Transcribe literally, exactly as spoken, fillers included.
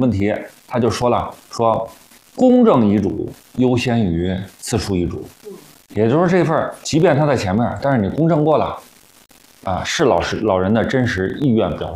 问题，他就说了，说公证遗嘱优先于自书遗嘱，也就是说这份即便他在前面，但是你公证过了，啊，是老师老人的真实意愿表